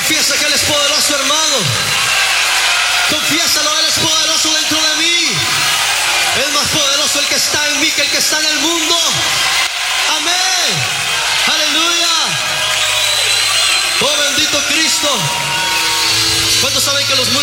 Confiesa que Él es poderoso, hermano. Confiésalo, Él es poderoso dentro de mí. Es más poderoso el que está en mí que el que está en el mundo. Amén. Aleluya. Oh, bendito Cristo. ¿Cuántos saben que los músicos